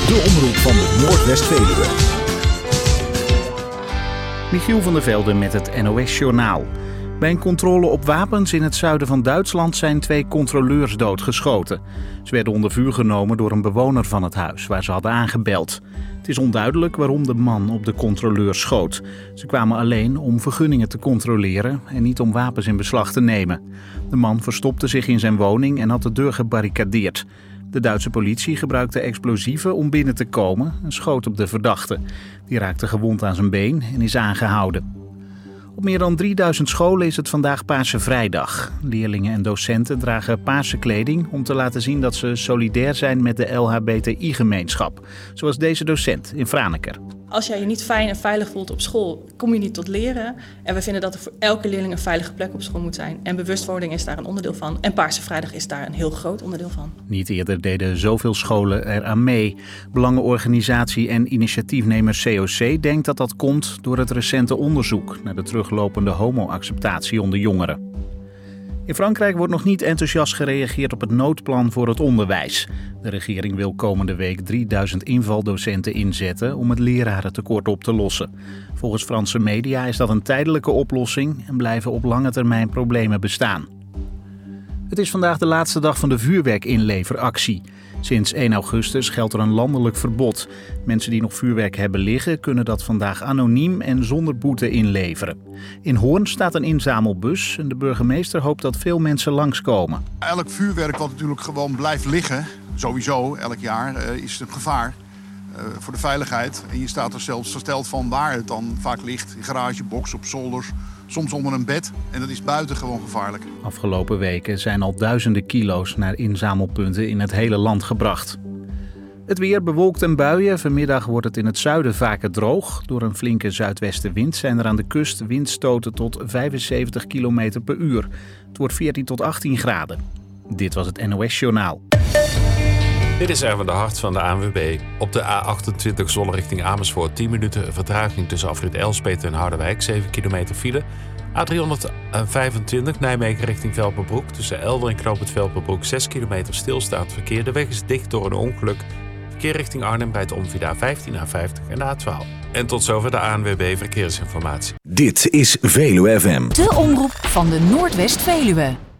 De omroep van de Noordwest-Veluwe. Michiel van der Velde met het NOS-journaal. Bij een controle op wapens in het zuiden van Duitsland zijn 2 controleurs doodgeschoten. Ze werden onder vuur genomen door een bewoner van het huis waar ze hadden aangebeld. Het is onduidelijk waarom de man op de controleurs schoot. Ze kwamen alleen om vergunningen te controleren en niet om wapens in beslag te nemen. De man verstopte zich in zijn woning en had de deur gebarricadeerd. De Duitse politie gebruikte explosieven om binnen te komen en schoot op de verdachte. Die raakte gewond aan zijn been en is aangehouden. Op meer dan 3000 scholen is het vandaag Paarse Vrijdag. Leerlingen en docenten dragen paarse kleding om te laten zien dat ze solidair zijn met de LHBTI-gemeenschap. Zoals deze docent in Franeker. Als jij je niet fijn en veilig voelt op school, kom je niet tot leren. En we vinden dat er voor elke leerling een veilige plek op school moet zijn. En bewustwording is daar een onderdeel van. En Paarse Vrijdag is daar een heel groot onderdeel van. Niet eerder deden zoveel scholen eraan mee. Belangenorganisatie en initiatiefnemer COC denkt dat dat komt door het recente onderzoek naar de teruglopende homo-acceptatie onder jongeren. In Frankrijk wordt nog niet enthousiast gereageerd op het noodplan voor het onderwijs. De regering wil komende week 3000 invaldocenten inzetten om het lerarentekort op te lossen. Volgens Franse media is dat een tijdelijke oplossing en blijven op lange termijn problemen bestaan. Het is vandaag de laatste dag van de vuurwerkinleveractie. Sinds 1 augustus geldt er een landelijk verbod. Mensen die nog vuurwerk hebben liggen kunnen dat vandaag anoniem en zonder boete inleveren. In Hoorn staat een inzamelbus en de burgemeester hoopt dat veel mensen langskomen. Elk vuurwerk wat natuurlijk gewoon blijft liggen, sowieso elk jaar, is een gevaar voor de veiligheid. En je staat er zelfs versteld van waar het dan vaak ligt. In garagebox, op zolders, soms onder een bed. En dat is buitengewoon gevaarlijk. Afgelopen weken zijn al duizenden kilo's naar inzamelpunten in het hele land gebracht. Het weer bewolkt en buien. Vanmiddag wordt het in het zuiden vaker droog. Door een flinke zuidwestenwind zijn er aan de kust windstoten tot 75 km per uur. Het wordt 14 tot 18 graden. Dit was het NOS-journaal. Dit is Erwin de Hart van de ANWB. Op de A28 Zwolle richting Amersfoort 10 minuten vertraging tussen afrit Elspet en Harderwijk, 7 kilometer file. A325 Nijmegen richting Velperbroek tussen Elder en Knoop het Velperbroek 6 kilometer stilstaand verkeer. De weg is dicht door een ongeluk. Verkeer richting Arnhem bij het omvia A15, A50 en de A12. En tot zover de ANWB Verkeersinformatie. Dit is Veluwe FM. De omroep van de Noordwest-Veluwe.